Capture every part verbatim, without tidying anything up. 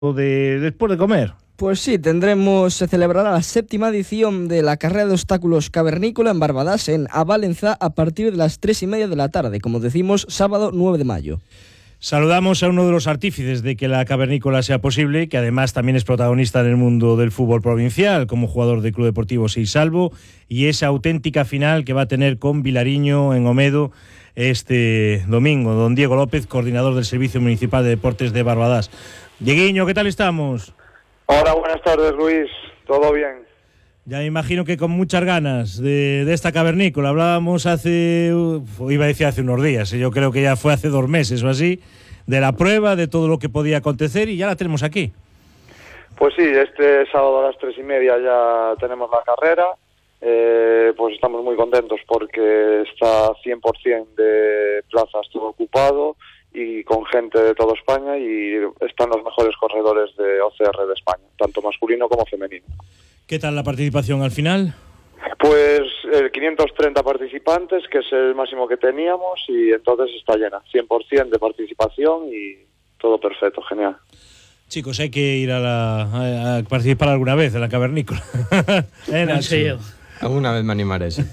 de después de comer. Pues sí, tendremos, se celebrará la séptima edición de la carrera de obstáculos cavernícola en Barbadas, en Avalenza, a partir de las tres y media de la tarde, como decimos, sábado nueve de mayo. Saludamos a uno de los artífices de que la cavernícola sea posible, que además también es protagonista en el mundo del fútbol provincial, como jugador del Club Deportivo Seisalvo, y esa auténtica final que va a tener con Vilariño en Omedo este domingo. Don Diego López, coordinador del Servicio Municipal de Deportes de Barbadas. Dieguiño, ¿qué tal estamos? Hola, buenas tardes, Luis. ¿Todo bien? Ya me imagino que con muchas ganas de, de esta cavernícola. Hablábamos hace, iba a decir hace unos días, yo creo que ya fue hace dos meses o así, de la prueba, de todo lo que podía acontecer, y ya la tenemos aquí. Pues sí, este sábado a las tres y media ya tenemos la carrera. Eh, pues estamos muy contentos porque está cien por ciento de plazas todo ocupado y con gente de toda España, y están los mejores corredores de O C R de España, tanto masculino como femenino. ¿Qué tal la participación al final? Pues eh, quinientos treinta participantes, que es el máximo que teníamos, y entonces está llena, cien por ciento de participación y todo perfecto, genial. Chicos, hay que ir a, la, a, a participar alguna vez en la cavernícola. ¿Eh, Nacho? Alguna vez me animaré. Sí.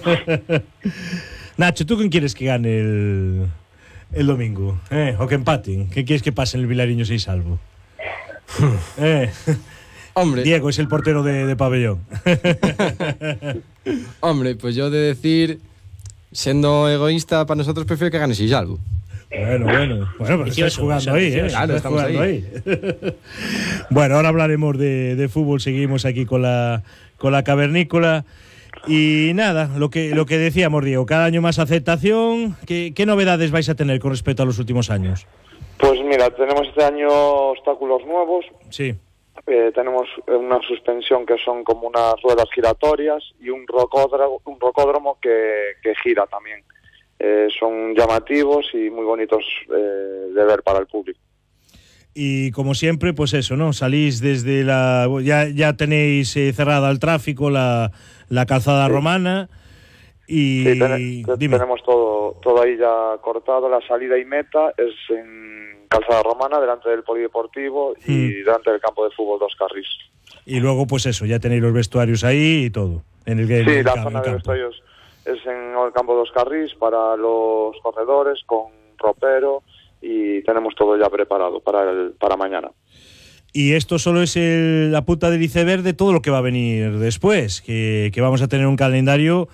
Nacho, ¿tú quién quieres que gane el, el domingo? ¿Eh? ¿O que empaten? ¿Qué quieres que pase en el Vilariño Seisalvo? ¿Eh? Hombre. Diego es el portero de, de pabellón. Hombre, pues yo de decir, siendo egoísta, para nosotros prefiero que gane Seisalvo. Bueno, bueno, bueno, pero estás jugando ahí, ¿eh? Claro, estás estamos jugando ahí. ahí. Bueno, ahora hablaremos de, de fútbol, seguimos aquí con la, con la cavernícola. Y nada, lo que, lo que decíamos, Diego, cada año más aceptación. ¿Qué, qué novedades vais a tener con respecto a los últimos años? Pues mira, tenemos este año obstáculos nuevos. Sí. Eh, tenemos una suspensión que son como unas ruedas giratorias y un rocódromo, un rocódromo que, que gira también. Eh, son llamativos y muy bonitos eh, de ver para el público. Y como siempre, pues eso, ¿no? Salís desde la... Ya, ya tenéis eh, cerrada el tráfico, la, la calzada sí. romana y... Sí, ten, tenemos todo, todo ahí ya cortado. La salida y meta es en calzada romana, delante del polideportivo y mm. delante del campo de fútbol Dos Carrís. Y luego, pues eso, ya tenéis los vestuarios ahí y todo. En el, sí, en el la campo, zona de vestuarios es en el campo Dos Carrís para los corredores, con ropero, y tenemos todo ya preparado para el, para mañana. Y esto solo es el, la punta del iceberg de todo lo que va a venir después, que, que vamos a tener un calendario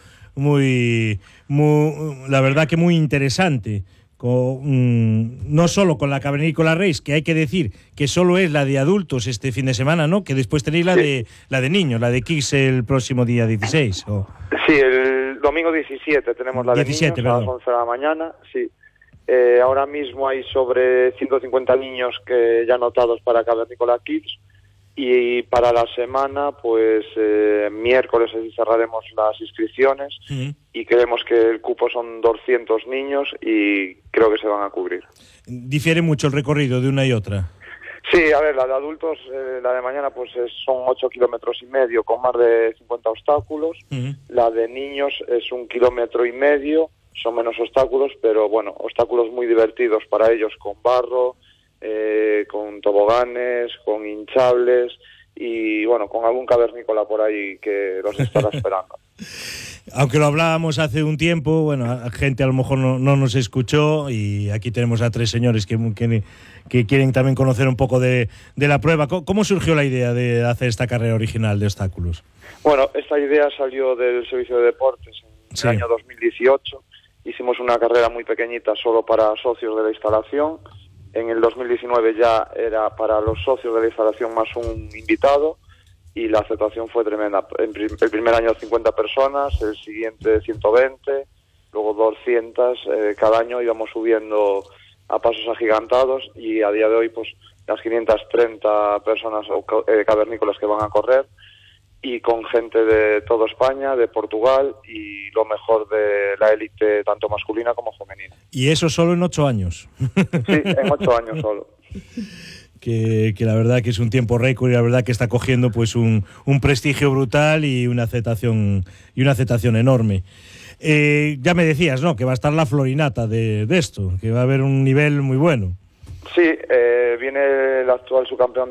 muy, muy, la verdad que muy interesante. Con, mm, no solo con la cavernícola Race, que hay que decir que solo es la de adultos este fin de semana, ¿no? Que después tenéis la sí. de la de niños, la de Kids el próximo día dieciséis. ¿O? Sí, el domingo diecisiete tenemos la diecisiete, de niños perdón. a las once de la mañana, sí. Eh, ahora mismo hay sobre ciento cincuenta niños que ya anotados para Cavernícola Kids, y para la semana, pues eh, miércoles así cerraremos las inscripciones uh-huh. y creemos que el cupo son doscientos niños y creo que se van a cubrir. ¿Difiere mucho el recorrido de una y otra? Sí, a ver, la de adultos, eh, la de mañana pues es, son ocho kilómetros y medio con más de cincuenta obstáculos. Uh-huh. La de niños es un kilómetro y medio, son menos obstáculos, pero bueno, obstáculos muy divertidos para ellos, con barro, eh, con toboganes, con hinchables y bueno, con algún cavernícola por ahí que los estará esperando. Aunque lo hablábamos hace un tiempo, bueno, a gente a lo mejor no, no nos escuchó, y aquí tenemos a tres señores que, que, que quieren también conocer un poco de, de la prueba. ¿Cómo surgió la idea de hacer esta carrera original de obstáculos? Bueno, esta idea salió del Servicio de Deportes en sí. el año dos mil dieciocho. Hicimos una carrera muy pequeñita solo para socios de la instalación. En el dos mil diecinueve ya era para los socios de la instalación más un invitado, y la aceptación fue tremenda. El primer año cincuenta personas, el siguiente ciento veinte, luego doscientas. Eh, cada año íbamos subiendo a pasos agigantados, y a día de hoy pues las quinientas treinta personas eh, cavernícolas que van a correr, y con gente de toda España, de Portugal, y lo mejor de la élite tanto masculina como femenina. Y eso solo en ocho años. Sí, en ocho años solo. Que, que la verdad que es un tiempo récord, y la verdad que está cogiendo pues un, un prestigio brutal y una aceptación y una aceptación enorme. Eh, ya me decías, ¿no?, que va a estar la florinata de, de esto, que va a haber un nivel muy bueno. Sí, eh, viene el actual subcampeón